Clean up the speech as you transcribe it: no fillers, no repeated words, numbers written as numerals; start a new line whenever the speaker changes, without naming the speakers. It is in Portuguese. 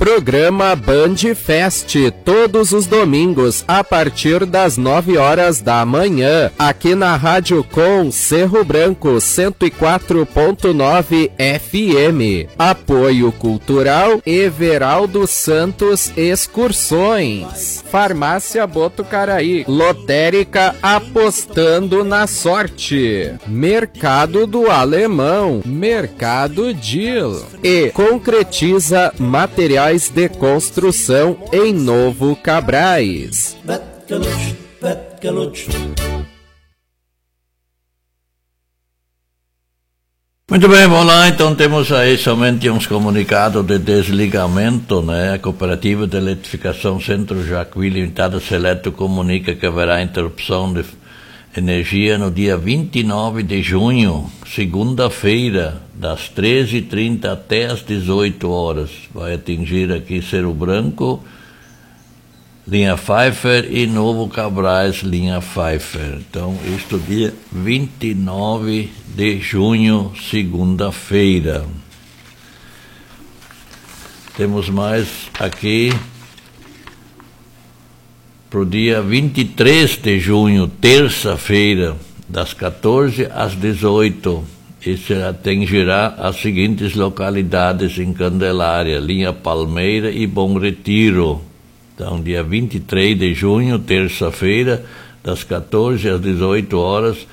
Programa Band Fest, todos os domingos, a partir das 9 horas da manhã, aqui na Rádio Com Cerro Branco 104.9 FM. Apoio Cultural Everaldo Santos Excursões. Farmácia Botucaraí, lotérica apostando na sorte. Mercado do Alemão, Mercado Deal. E Concretiza Materiais de Construção em Novo Cabrais.
Muito bem, vamos lá, então temos aí somente uns comunicados de desligamento, né? A Cooperativa de Eletrificação Centro Jacuí Limitada Seleto comunica que haverá interrupção de energia no dia 29 de junho, segunda-feira, das 13h30 até as 18 horas. Vai atingir aqui Cerro Branco, linha Pfeiffer, e Novo Cabrais, linha Pfeiffer. Então, isto dia 29 de junho, segunda-feira. Temos mais aqui para o dia 23 de junho, terça-feira, das 14 às 18. Isso atingirá as seguintes localidades em Candelária, linha Palmeira e Bom Retiro. Então, dia 23 de junho, terça-feira, das 14 às 18 horas,